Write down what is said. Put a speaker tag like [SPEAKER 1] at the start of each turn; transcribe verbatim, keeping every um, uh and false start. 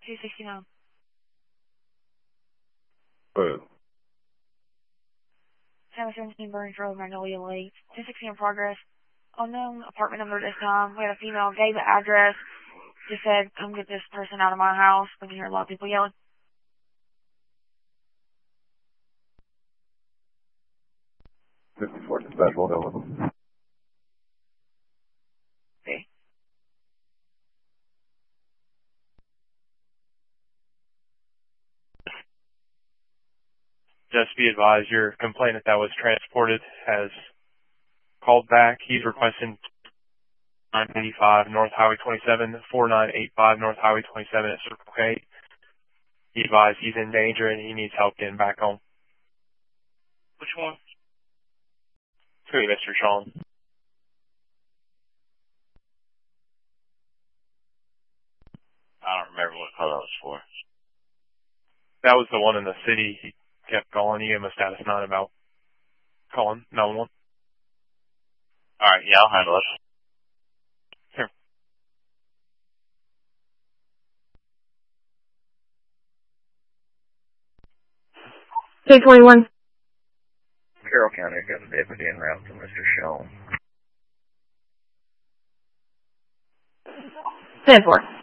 [SPEAKER 1] two sixty-nine.
[SPEAKER 2] Who?
[SPEAKER 1] seven seventeen Burns Road, Magnolia Lake. two sixty in progress. Unknown apartment number this time. We had a female, gave the address, just said, come get this person out of my house. We can hear a lot of people yelling.
[SPEAKER 2] fifty-four dispatch, we'll go with them.
[SPEAKER 1] Okay.
[SPEAKER 3] Just be advised, your complainant that was transported has called back. He's requesting nine eighty-five North Highway twenty-seven, forty-nine eighty-five North Highway twenty-seven at Circle K. He advised he's in danger and he needs help getting back home.
[SPEAKER 4] Which one?
[SPEAKER 3] It's going to be Mister Sean.
[SPEAKER 4] I don't remember what call that was for.
[SPEAKER 3] That was the one in the city. He kept calling. He gave him a status nine about calling nine one one.
[SPEAKER 4] All right, yeah, I'll handle it.
[SPEAKER 3] Here.
[SPEAKER 1] two twenty-one.
[SPEAKER 2] Carroll County got a deputy en route to Mister Sean.
[SPEAKER 1] ten four.